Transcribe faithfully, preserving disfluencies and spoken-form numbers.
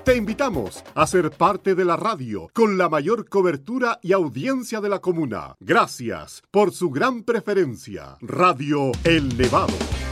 Te invitamos a ser parte de la radio con la mayor cobertura y audiencia de la comuna. Gracias por su gran preferencia. Radio El Nevado.